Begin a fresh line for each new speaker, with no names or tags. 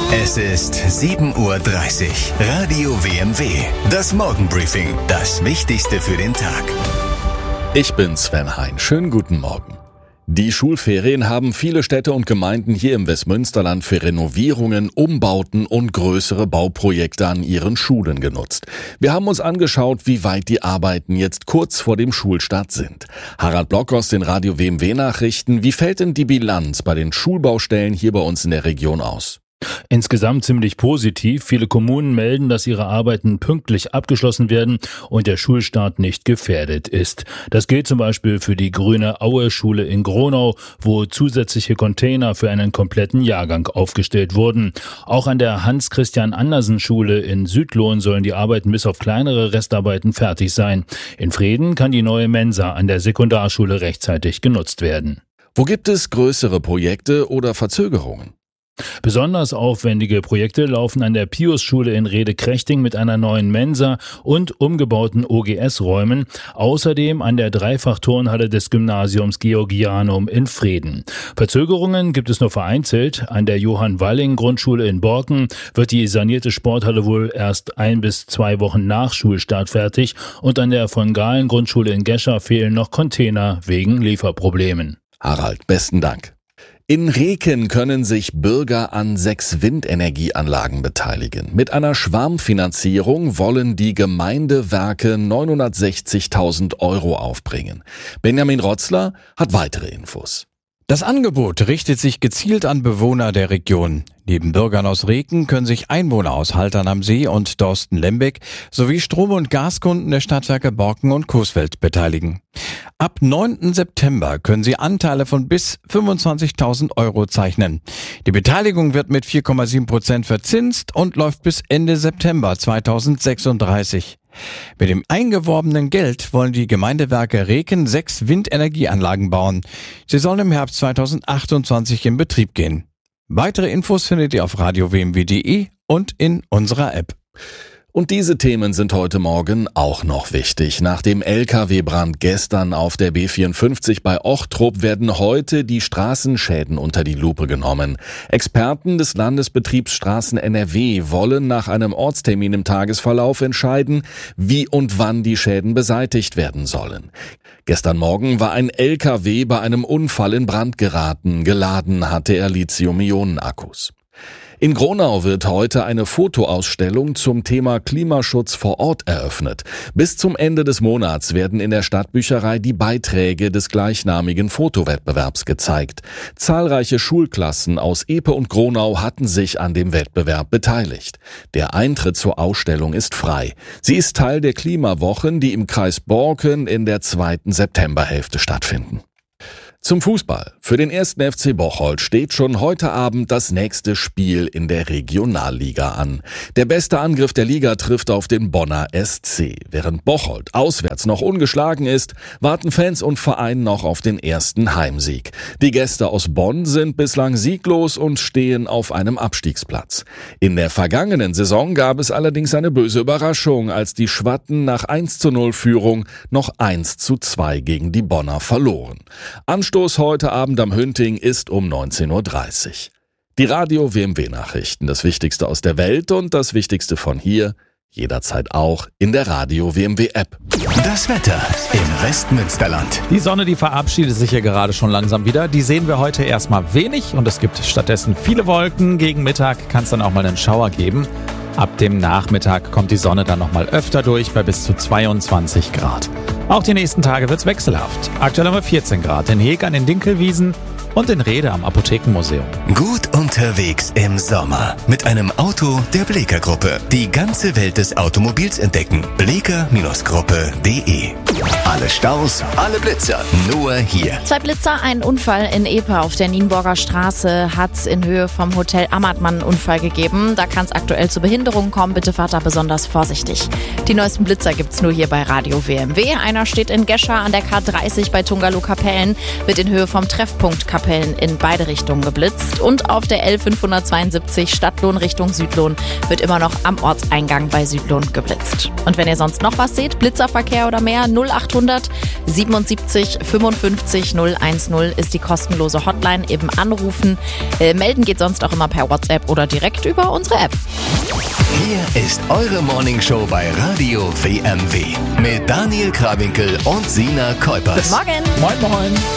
Es ist 7:30 Uhr. Radio WMW. Das Morgenbriefing. Das Wichtigste für den Tag.
Ich bin Sven Hein. Schönen guten Morgen. Die Schulferien haben viele Städte und Gemeinden hier im Westmünsterland für Renovierungen, Umbauten und größere Bauprojekte an ihren Schulen genutzt. Wir haben uns angeschaut, wie weit die Arbeiten jetzt kurz vor dem Schulstart sind. Harald Block aus den Radio WMW Nachrichten. Wie fällt denn die Bilanz bei den Schulbaustellen hier bei uns in der Region aus?
Insgesamt ziemlich positiv. Viele Kommunen melden, dass ihre Arbeiten pünktlich abgeschlossen werden und der Schulstart nicht gefährdet ist. Das gilt zum Beispiel für die Grüne Aue Schule in Gronau, wo zusätzliche Container für einen kompletten Jahrgang aufgestellt wurden. Auch an der Hans-Christian-Andersen-Schule in Südlohn sollen die Arbeiten bis auf kleinere Restarbeiten fertig sein. In Vreden kann die neue Mensa an der Sekundarschule rechtzeitig genutzt werden.
Wo gibt es größere Projekte oder Verzögerungen?
Besonders aufwendige Projekte laufen an der Pius-Schule in Rede-Krechting mit einer neuen Mensa und umgebauten OGS-Räumen, außerdem an der Dreifachturnhalle des Gymnasiums Georgianum in Vreden. Verzögerungen gibt es nur vereinzelt. An der Johann-Walling-Grundschule in Borken wird die sanierte Sporthalle wohl erst 1 bis 2 Wochen nach Schulstart fertig und an der von-Galen-Grundschule in Gescher fehlen noch Container wegen Lieferproblemen.
Harald, besten Dank. In Reken können sich Bürger an 6 Windenergieanlagen beteiligen. Mit einer Schwarmfinanzierung wollen die Gemeindewerke 960.000 € aufbringen. Benjamin Rotzler hat weitere Infos.
Das Angebot richtet sich gezielt an Bewohner der Region. Neben Bürgern aus Reken können sich Einwohner aus Haltern am See und Dorsten-Lembeck sowie Strom- und Gaskunden der Stadtwerke Borken und Coesfeld beteiligen. Ab 9. September können sie Anteile von bis 25.000 € zeichnen. Die Beteiligung wird mit 4,7% verzinst und läuft bis Ende September 2036. Mit dem eingeworbenen Geld wollen die Gemeindewerke Reken 6 Windenergieanlagen bauen. Sie sollen im Herbst 2028 in Betrieb gehen. Weitere Infos findet ihr auf radiowmw.de und in unserer App.
Und diese Themen sind heute Morgen auch noch wichtig. Nach dem LKW-Brand gestern auf der B54 bei Ochtrup werden heute die Straßenschäden unter die Lupe genommen. Experten des Landesbetriebs Straßen NRW wollen nach einem Ortstermin im Tagesverlauf entscheiden, wie und wann die Schäden beseitigt werden sollen. Gestern Morgen war ein LKW bei einem Unfall in Brand geraten. Geladen hatte er Lithium-Ionen-Akkus. In Gronau wird heute eine Fotoausstellung zum Thema Klimaschutz vor Ort eröffnet. Bis zum Ende des Monats werden in der Stadtbücherei die Beiträge des gleichnamigen Fotowettbewerbs gezeigt. Zahlreiche Schulklassen aus Epe und Gronau hatten sich an dem Wettbewerb beteiligt. Der Eintritt zur Ausstellung ist frei. Sie ist Teil der Klimawochen, die im Kreis Borken in der 2. Septemberhälfte stattfinden. Zum Fußball. Für den 1. FC Bocholt steht schon heute Abend das nächste Spiel in der Regionalliga an. Der beste Angriff der Liga trifft auf den Bonner SC. Während Bocholt auswärts noch ungeschlagen ist, warten Fans und Verein noch auf den ersten Heimsieg. Die Gäste aus Bonn sind bislang sieglos und stehen auf einem Abstiegsplatz. In der vergangenen Saison gab es allerdings eine böse Überraschung, als die Schwatten nach 1:0 Führung noch 1:2 gegen die Bonner verloren. Anstoß heute Abend am Hünting ist um 19:30 Uhr. Die Radio WMW Nachrichten, das Wichtigste aus der Welt und das Wichtigste von hier, jederzeit auch in der Radio WMW App.
Das Wetter im Westmünsterland.
Die Sonne, die verabschiedet sich hier gerade schon langsam wieder. Die sehen wir heute erstmal wenig und es gibt stattdessen viele Wolken. Gegen Mittag kann es dann auch mal einen Schauer geben. Ab dem Nachmittag kommt die Sonne dann nochmal öfter durch bei bis zu 22 Grad. Auch die nächsten Tage wird's wechselhaft. Aktuell haben wir 14 Grad in Heg an den Dinkelwiesen und in Rede am Apothekenmuseum.
Gut unterwegs im Sommer mit einem Auto der Bleeker Gruppe. Die ganze Welt des Automobils entdecken. bleeker-gruppe.de. Alle Staus, alle Blitzer, nur hier.
2 Blitzer, ein Unfall in Epe auf der Nienburger Straße hat's in Höhe vom Hotel Ammertmann einen Unfall gegeben. Da kann es aktuell zu Behinderungen kommen. Bitte fahrt da besonders vorsichtig. Die neuesten Blitzer gibt's nur hier bei Radio WMW. Einer steht in Gescher an der K30 bei Tungalo Kapellen, wird in Höhe vom Treffpunkt Kapellen in beide Richtungen geblitzt. Und auf der der L572 Stadtlohn Richtung Südlohn wird immer noch am Ortseingang bei Südlohn geblitzt. Und wenn ihr sonst noch was seht, Blitzerverkehr oder mehr, 0800 77 55 010 ist die kostenlose Hotline, eben anrufen. Melden geht sonst auch immer per WhatsApp oder direkt über unsere App.
Hier ist eure Morningshow bei Radio WMW mit Daniel Krawinkel und Sina Kuipers.
Guten Morgen.
Moin, moin.